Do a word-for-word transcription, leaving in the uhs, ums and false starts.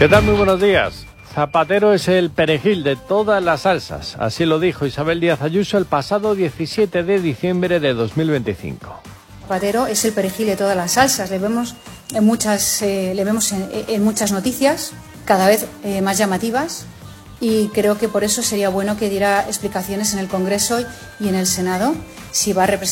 ¿Qué tal? Muy buenos días. Zapatero es el perejil de todas las salsas. Así lo dijo Isabel Díaz Ayuso el pasado diecisiete de diciembre de dos mil veinticinco. Zapatero es el perejil de todas las salsas. Le vemos en muchas, eh, le vemos en, en muchas noticias, cada vez eh, más llamativas, y creo que por eso sería bueno que diera explicaciones en el Congreso y en el Senado si va a representar